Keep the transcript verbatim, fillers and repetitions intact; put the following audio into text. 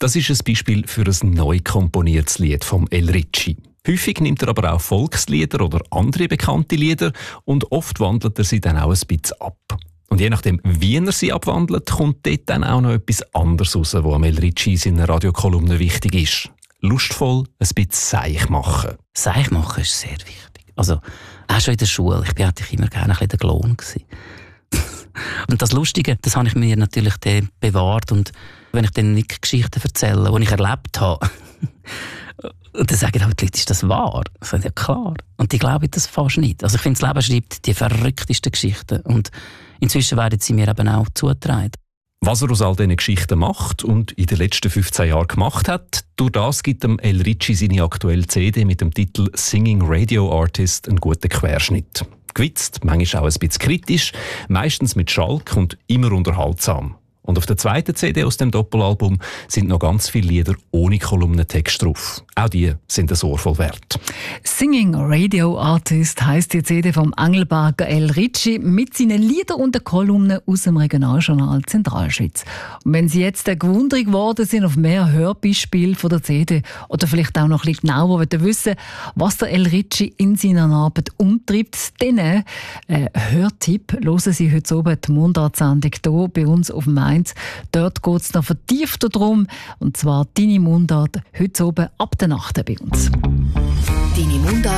Das ist ein Beispiel für ein neu komponiertes Lied vom El Ricci. Häufig nimmt er aber auch Volkslieder oder andere bekannte Lieder und oft wandelt er sie dann auch ein bisschen ab. Und je nachdem, wie er sie abwandelt, kommt dort dann auch noch etwas anderes raus, was am El Ricci in seiner Radiokolumne wichtig ist. Lustvoll ein bisschen Seich machen. Seich machen ist sehr wichtig. Also, auch schon in der Schule. Ich war eigentlich immer gerne ein bisschen der Klon. Und das Lustige, das habe ich mir natürlich bewahrt. Und wenn ich dann nicht Geschichten erzähle, die ich erlebt habe, und dann sagen die Leute, ist das wahr? Ich sage, ja klar. Und die glauben das fast nicht. Also ich finde, das Leben schreibt die verrücktesten Geschichten. Und inzwischen werden sie mir eben auch zugetragen. Was er aus all diesen Geschichten macht und in den letzten fünfzehn Jahren gemacht hat, durch das gibt dem El Ricci seine aktuelle C D mit dem Titel «Singing Radio Artist» einen guten Querschnitt. Gewitzt, manchmal auch ein bisschen kritisch, meistens mit Schalk und immer unterhaltsam. Und auf der zweiten C D aus dem Doppelalbum sind noch ganz viele Lieder ohne Kolumnentext drauf. Auch die sind ein Ohr voll wert. «Singing Radio Artist» heisst die C D vom Engelberger El Ricci mit seinen Liedern und den Kolumnen aus dem Regionaljournal Zentralschweiz. Und wenn Sie jetzt gewundert geworden sind auf mehr Hörbeispiele von der C D oder vielleicht auch noch ein bisschen genauer wissen, was der El Ricci in seiner Arbeit umtreibt, dann äh, Hörtipp, hören Sie heute oben die Mundartsendung hier bei uns auf dem Mainz. Dort geht es noch vertiefter darum, und zwar «Deine Mundart» heute oben ab der Nacht bei uns. Deine Mundart